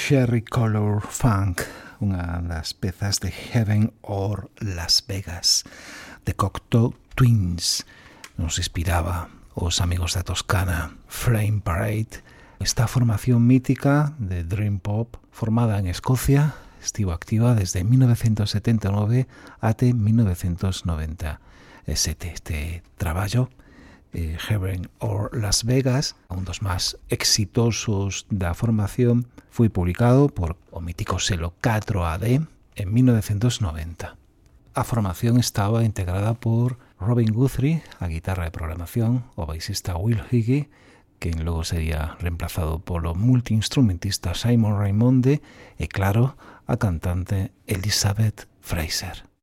Cherry Color Funk, unha das pezas de Heaven or Las Vegas, de Cocteau Twins. Nos inspiraba os amigos da Toscana, Flame Parade. Esta formación mítica de Dream Pop, formada en Escocia, estivo activa desde 1979 até 1997. Este traballo, Heaven or Las Vegas, un dos máis exitosos da formación, foi publicado por o mítico selo 4AD en 1990. A formación estaba integrada por Robin Guthrie, a guitarra de programación, o baixista Will Higgy, quen logo sería reemplazado polo multiinstrumentista Simon Raymonde e, claro, a cantante Elizabeth Fraser.